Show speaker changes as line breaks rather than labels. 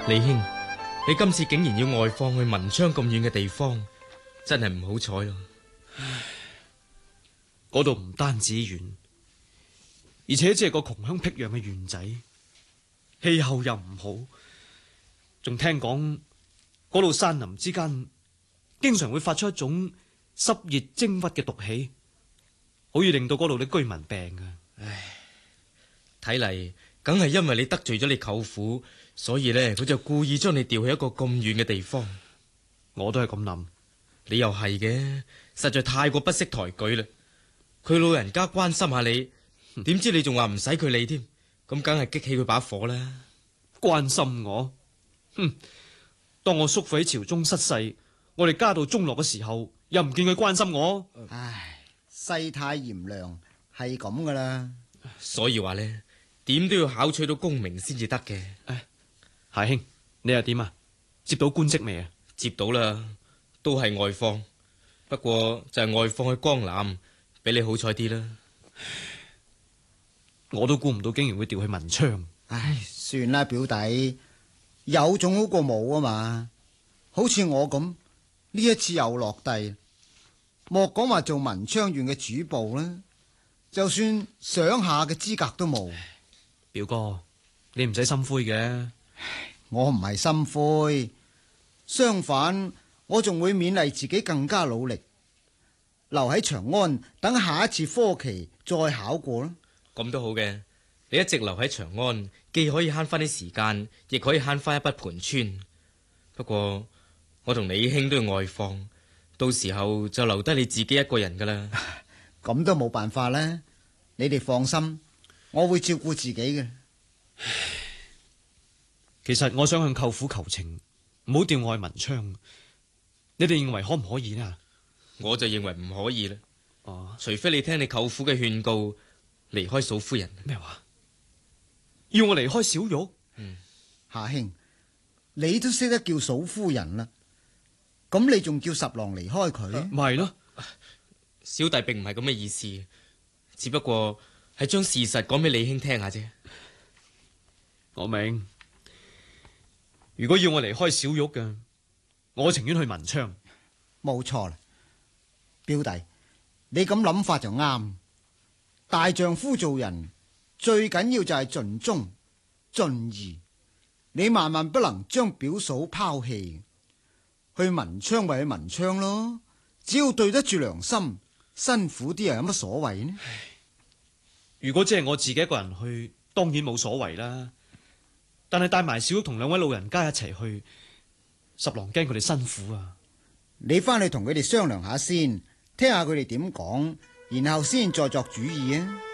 李兄，你今次竟然要外放去文昌咁遠嘅地方，真係唔好彩咯。
嗰度唔單止遠，而且只係個窮鄉僻壤嘅縣仔，氣候又唔好，仲聽講嗰度山林之間經常會發出一種濕熱蒸鬱嘅毒氣，好易令到嗰度啲居民病㗎。
唉，睇嚟梗係因為你得罪咗你舅父，所以呢，佢就故意將你調去一個咁遠嘅地方。
我都係咁諗。
你又係嘅，實在太過不識抬舉啦。佢老人家關心下你，點知你仲話唔使佢理添，咁梗係激起佢把火啦。
關心我？哼！當我叔父喺朝中失勢，我哋家道中落嘅時候，又唔見佢關心我。
唉，世態炎涼係咁噶啦。
所以話呢，點都要考取到功名先至得嘅。
夏兄，你又點啊？接到官職未啊？
接到啦，都係外放，不過就係外放去江南，俾你好彩啲啦。
我都估唔到竟然會調去文昌。
唉，算啦，表弟，有總好過冇啊嘛。好似我咁，呢一次又落地，莫講話做文昌縣嘅主簿啦，就算想下嘅資格都冇。
表哥，你唔使心灰嘅。
我唔係心灰，相反，我仲會勉勵自己更加努力，留喺長安等下一次科期再考過啦。
咁都好嘅，你一直留喺長安，既可以慳翻啲時間，亦可以慳翻一筆盤川。不過我同李兄都要外放，到時候就留低你自己一個人噶啦。
咁都冇辦法啦，你哋放心，我會照顧自己嘅。
其實我想向舅父求情，唔好調我去文昌。你哋認為可唔可以呢？
我就認為唔可以啦。
哦，
除非你聽你舅父嘅勸告，離開嫂夫人。
咩話？要我離開小玉？
夏兄，你都識得叫嫂夫人啦，咁你仲叫十郎離開佢？
咪係咯，
小弟並唔係咁嘅意思，只不過係將事實講俾李兄聽下啫。
我明。如果要我離開小玉嘅，我情願去文昌。
冇錯啦，表弟，你咁諗法就啱。大丈夫做人最緊要就係盡忠盡義，你萬萬不能將表嫂拋棄。去文昌咪去文昌咯，只要對得住良心，辛苦啲又有乜所謂呢？
如果只係我自己一個人去，當然冇所謂啦。但係帶埋小玉同兩位老人家一齊去，十郎驚佢哋辛苦啊。
你翻去同佢哋商量下先，聽下佢哋點講，然後先再作主意啊。